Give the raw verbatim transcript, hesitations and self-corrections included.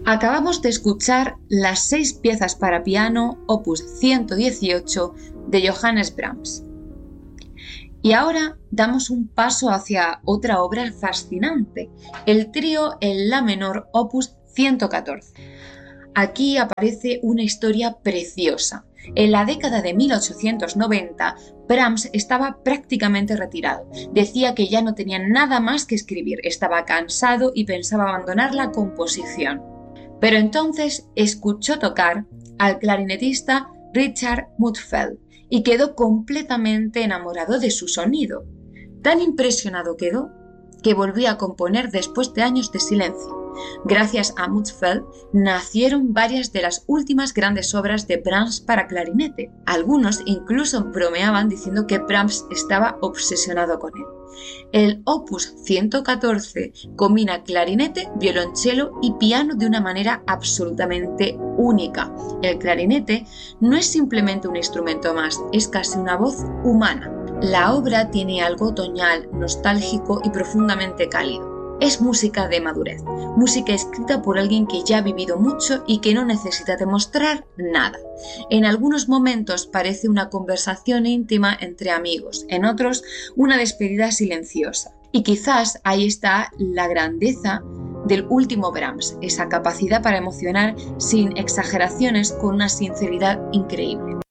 Acabamos de escuchar las seis piezas para piano, opus ciento dieciocho, de Johannes Brahms. Y ahora damos un paso hacia otra obra fascinante, el trío en la menor, opus ciento catorce. Aquí aparece una historia preciosa. En la década de mil ochocientos noventa, Brahms estaba prácticamente retirado. Decía que ya no tenía nada más que escribir, estaba cansado y pensaba abandonar la composición. Pero entonces escuchó tocar al clarinetista Richard Muthfeld y quedó completamente enamorado de su sonido. Tan impresionado quedó que volvió a componer después de años de silencio. Gracias a Muthfeld nacieron varias de las últimas grandes obras de Brahms para clarinete. Algunos incluso bromeaban diciendo que Brahms estaba obsesionado con él. El opus ciento catorce combina clarinete, violonchelo y piano de una manera absolutamente única. El clarinete no es simplemente un instrumento más, es casi una voz humana. La obra tiene algo otoñal, nostálgico y profundamente cálido. Es música de madurez, música escrita por alguien que ya ha vivido mucho y que no necesita demostrar nada. En algunos momentos parece una conversación íntima entre amigos, en otros una despedida silenciosa. Y quizás ahí está la grandeza del último Brahms, esa capacidad para emocionar sin exageraciones con una sinceridad increíble.